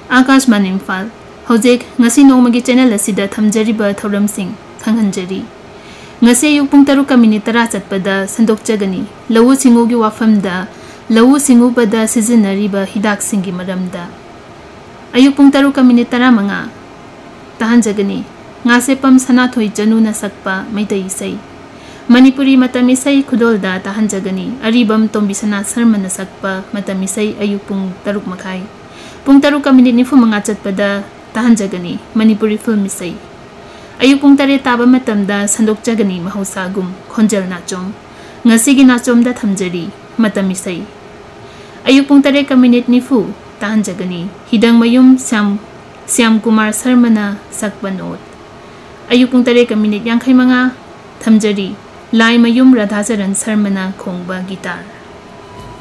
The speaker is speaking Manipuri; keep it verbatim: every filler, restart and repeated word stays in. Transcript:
Akashman Imphal Hojik ngasi nongmagi channel asida thamjariba thoramsing khanghanjari ngasi ayuk pung taru ka minute tara chatpada sandokchagani lawu singugi wafamda lawu singubada sizinariba hidak singi maramda ayuk pung taru ka minute tara manga tahanjagani ngase pam sanathoi januna sakpa maidai isai Manipuri matamisai khudolda tahanjagani aribam tombisana sarmana sakpa matamisai ayuk pung taruk makai pung taru ka minute nifu manga chatpada tahanjagani Manipuri film misai ayuk pung tare taba matamda sandokjagani mahausagum khonjal nachom ngasigi nachomda thamjari matamisai ayuk pung tare ka minute nifu tahanjagani hidang mayum syam syam kumar sarmana sakbanot ayuk pung tare ka minute yankhai manga thamjari lai mayum radhasaran sarmana khongba gitar